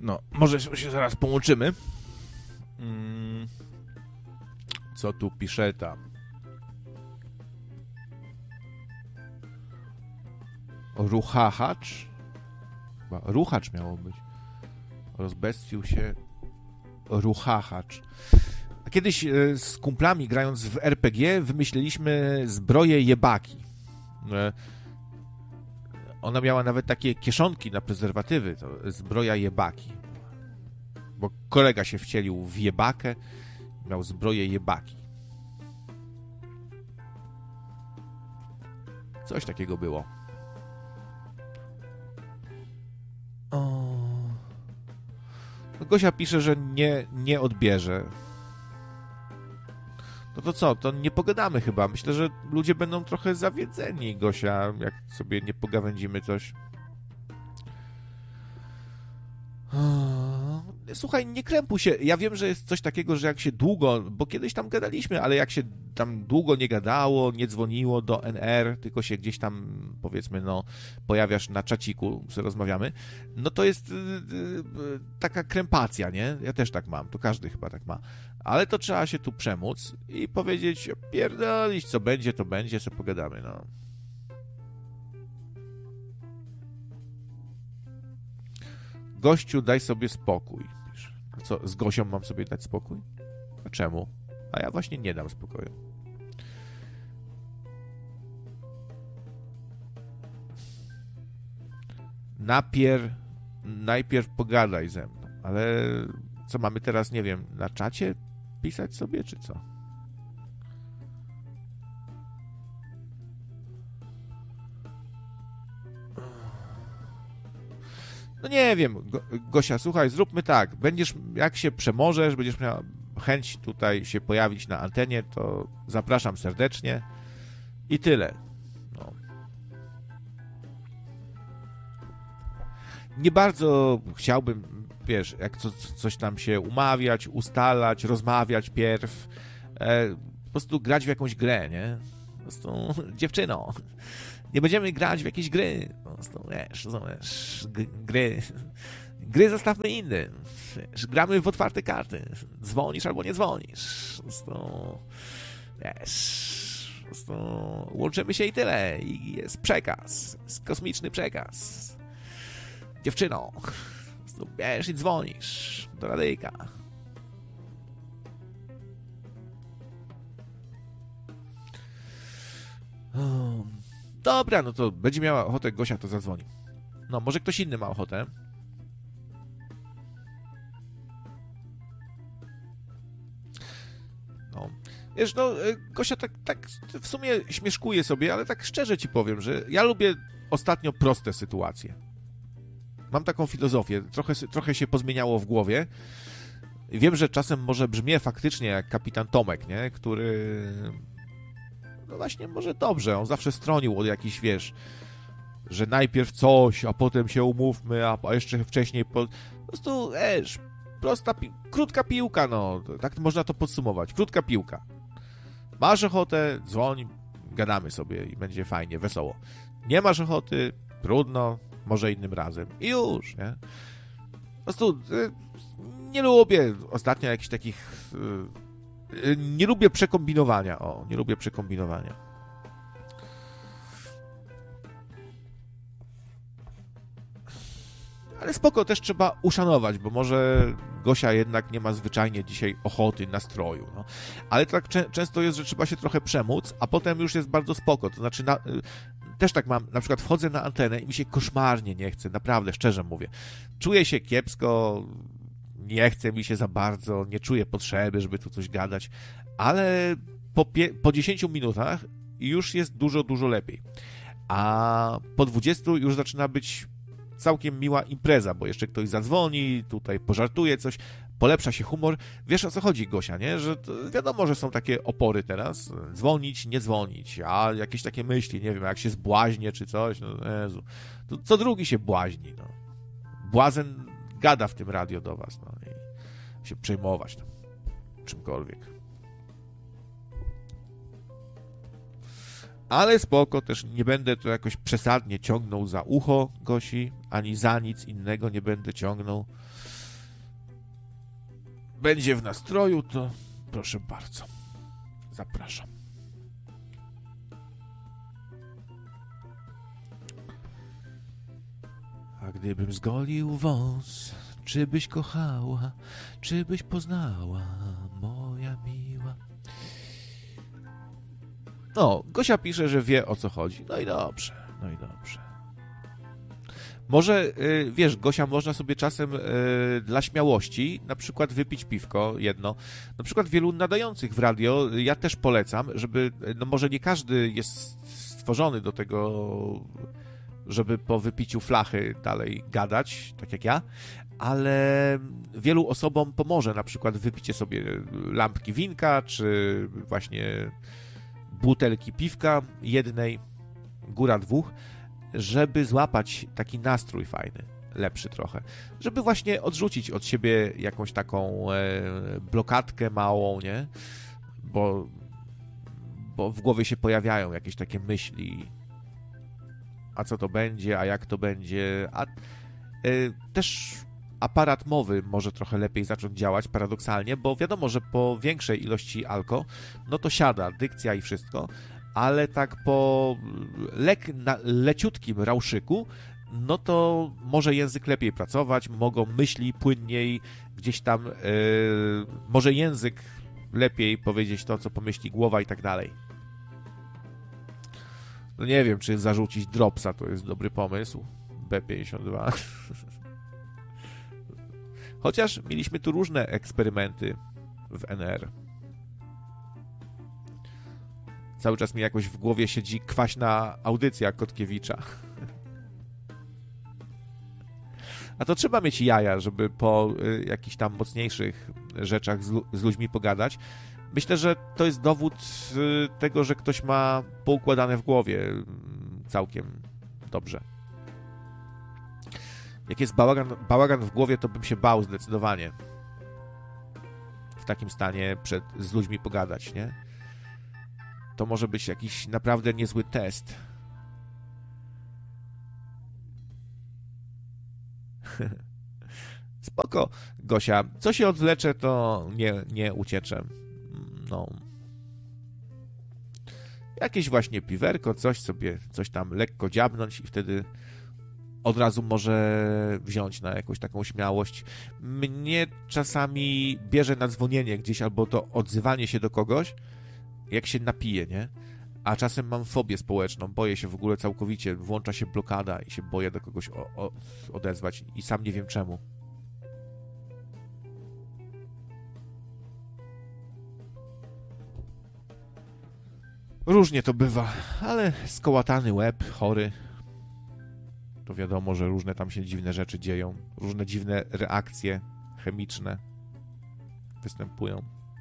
No, może się zaraz połączymy. Co tu pisze ta? Ruchacz? Chyba ruchacz miało być. Rozbestwił się ruchacz. A kiedyś z kumplami grając w RPG wymyśliliśmy zbroję jebaki. Ona miała nawet takie kieszonki na prezerwatywy. To zbroja jebaki. Bo kolega się wcielił w jebakę i miał zbroję jebaki. Coś takiego było. Gosia pisze, że nie odbierze. No to co? To nie pogadamy chyba. Myślę, że ludzie będą trochę zawiedzeni, Gosia, jak sobie nie pogawędzimy coś. Słuchaj, nie krępuj się. Ja wiem, że jest coś takiego, że jak się długo, bo kiedyś tam gadaliśmy, ale jak się tam długo nie gadało, nie dzwoniło do NR, tylko się gdzieś tam, powiedzmy, no, pojawiasz na czaciku, że rozmawiamy, no to jest taka krępacja, nie? Ja też tak mam, to każdy chyba tak ma. Ale to trzeba się tu przemóc i powiedzieć, pierdolić, co będzie, to będzie, sobie pogadamy, no. Gościu, daj sobie spokój. A co, z Gosią mam sobie dać spokój? A czemu? A ja właśnie nie dam spokoju. Najpierw pogadaj ze mną. Ale co, mamy teraz, nie wiem, na czacie pisać sobie, czy co? No nie wiem, Gosia, słuchaj, zróbmy tak. Jak się przemożesz, będziesz miała chęć tutaj się pojawić na antenie, to zapraszam serdecznie i tyle. No. Nie bardzo chciałbym, wiesz, jak coś tam się umawiać, ustalać, rozmawiać pierw, po prostu grać w jakąś grę, nie? Po prostu, dziewczyno, nie będziemy grać w jakieś gry. Po prostu, wiesz, gry zostawmy innym. Wiesz, gramy w otwarte karty. Dzwonisz albo nie dzwonisz. Po prostu, wiesz, po prostu łączymy się i tyle. I jest przekaz. Jest kosmiczny przekaz. Dziewczyno, po prostu wiesz i dzwonisz do radyjka. Dobra, no to będzie miała ochotę Gosia, to zadzwoni. No, może ktoś inny ma ochotę. No. Wiesz, no, Gosia tak w sumie śmieszkuje sobie, ale tak szczerze ci powiem, że ja lubię ostatnio proste sytuacje. Mam taką filozofię, trochę się pozmieniało w głowie. Wiem, że czasem może brzmię faktycznie jak kapitan Tomek, nie? Który... No właśnie, może dobrze, on zawsze stronił od jakichś, wiesz, że najpierw coś, a potem się umówmy, a jeszcze wcześniej... Po prostu, wiesz, krótka piłka, no, tak można to podsumować, krótka piłka. Masz ochotę, dzwoń, gadamy sobie i będzie fajnie, wesoło. Nie masz ochoty, trudno, może innym razem i już, nie? Po prostu nie lubię ostatnio jakichś takich... Nie lubię przekombinowania. Nie lubię przekombinowania. Ale spoko, też trzeba uszanować, bo może Gosia jednak nie ma zwyczajnie dzisiaj ochoty, nastroju. No. Ale tak często jest, że trzeba się trochę przemóc, a potem już jest bardzo spoko. To znaczy, też tak mam, na przykład wchodzę na antenę i mi się koszmarnie nie chce, naprawdę, szczerze mówię. Czuję się kiepsko, nie chce mi się za bardzo, nie czuję potrzeby, żeby tu coś gadać, ale po 10 minutach już jest dużo, dużo lepiej. A po 20 już zaczyna być całkiem miła impreza, bo jeszcze ktoś zadzwoni, tutaj pożartuje coś, polepsza się humor. Wiesz, o co chodzi, Gosia, nie? Że wiadomo, że są takie opory teraz. Dzwonić, nie dzwonić, a jakieś takie myśli, nie wiem, jak się zbłaźnie czy coś, no Jezu. To co drugi się błaźni, no. Błazen gada w tym radio do was, no i się przejmować tam czymkolwiek. Ale spoko, też nie będę tu jakoś przesadnie ciągnął za ucho Gosi, ani za nic innego nie będę ciągnął. Będzie w nastroju, to proszę bardzo. Zapraszam. A gdybym zgolił wąs, czy byś kochała, czy byś poznała, moja miła? No, Gosia pisze, że wie, o co chodzi. No i dobrze, no i dobrze. Może, wiesz, Gosia, można sobie czasem dla śmiałości na przykład wypić piwko jedno. Na przykład wielu nadających w radio, ja też polecam, żeby, no może nie każdy jest stworzony do tego, żeby po wypiciu flachy dalej gadać, tak jak ja, ale wielu osobom pomoże na przykład wypicie sobie lampki winka, czy właśnie butelki piwka jednej, góra dwóch, żeby złapać taki nastrój fajny, lepszy trochę, żeby właśnie odrzucić od siebie jakąś taką blokadkę małą, nie? Bo w głowie się pojawiają jakieś takie myśli, a co to będzie, a jak to będzie, a też aparat mowy może trochę lepiej zacząć działać, paradoksalnie, bo wiadomo, że po większej ilości alko, no to siada dykcja i wszystko, ale tak po leciutkim rauszyku, no to może język lepiej pracować, mogą myśli płynniej gdzieś tam, może język lepiej powiedzieć to, co pomyśli głowa i tak dalej. No nie wiem, czy zarzucić dropsa to jest dobry pomysł. B52. Chociaż mieliśmy tu różne eksperymenty w NR. Cały czas mi jakoś w głowie siedzi kwaśna audycja Kotkiewicza. A to trzeba mieć jaja, żeby po jakichś tam mocniejszych rzeczach z ludźmi pogadać. Myślę, że to jest dowód tego, że ktoś ma poukładane w głowie całkiem dobrze. Jak jest bałagan w głowie, to bym się bał zdecydowanie w takim stanie z ludźmi pogadać, nie? To może być jakiś naprawdę niezły test. Spoko, Gosia. Co się odwlecze, to nie ucieczę. No. Jakieś właśnie piwerko, coś tam lekko dziabnąć i wtedy od razu może wziąć na jakąś taką śmiałość. Mnie czasami bierze na dzwonienie gdzieś albo to odzywanie się do kogoś, jak się napije, nie? A czasem mam fobię społeczną, boję się w ogóle całkowicie, włącza się blokada i się boję do kogoś odezwać i sam nie wiem czemu. Różnie to bywa, ale skołatany łeb, chory, to wiadomo, że różne tam się dziwne rzeczy dzieją, różne dziwne reakcje chemiczne występują.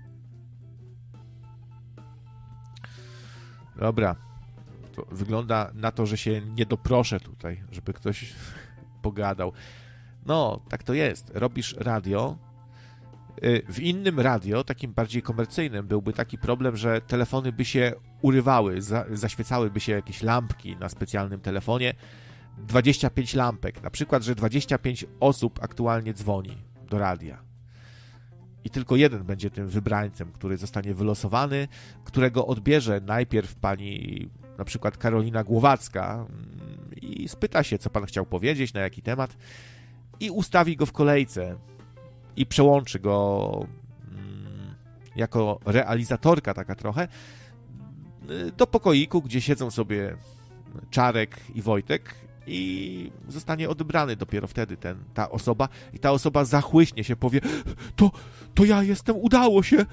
Dobra, to wygląda na to, że się nie doproszę tutaj, żeby ktoś pogadał. No, tak to jest. Robisz radio. W innym radio, takim bardziej komercyjnym, byłby taki problem, że telefony by się urywały, zaświecałyby się jakieś lampki na specjalnym telefonie. 25 lampek. Na przykład, że 25 osób aktualnie dzwoni do radia. I tylko jeden będzie tym wybrańcem, który zostanie wylosowany, którego odbierze najpierw pani na przykład Karolina Głowacka i spyta się, co pan chciał powiedzieć, na jaki temat i ustawi go w kolejce i przełączy go jako realizatorka taka trochę do pokoiku, gdzie siedzą sobie Czarek i Wojtek i zostanie odebrany dopiero wtedy ta osoba i ta osoba zachłyśnie się, powie to ja jestem, udało się,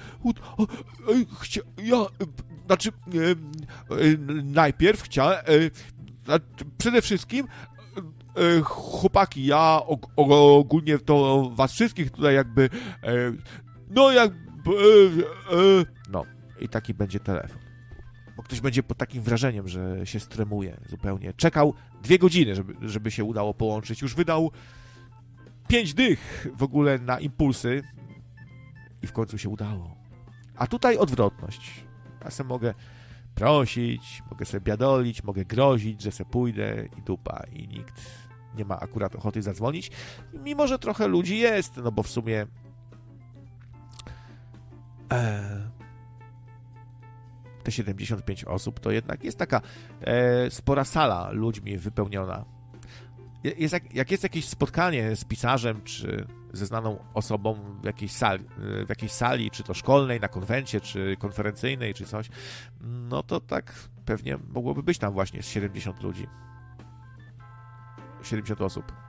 najpierw chciałem, przede wszystkim chłopaki, ja ogólnie to was wszystkich tutaj jakby no i taki będzie telefon. Bo ktoś będzie pod takim wrażeniem, że się stremuje zupełnie. Czekał 2 godziny, żeby się udało połączyć. Już wydał 5 dych w ogóle na impulsy i w końcu się udało. A tutaj odwrotność. Ja sobie mogę prosić, mogę sobie biadolić, mogę grozić, że se pójdę i dupa. I nikt nie ma akurat ochoty zadzwonić. Mimo że trochę ludzi jest, no bo w sumie te 75 osób to jednak jest taka spora sala ludźmi wypełniona. Jak jest jakieś spotkanie z pisarzem, czy ze znaną osobą w jakiejś sali, czy to szkolnej, na konwencie, czy konferencyjnej, czy coś, no to tak pewnie mogłoby być tam właśnie z 70 ludzi. 70 osób.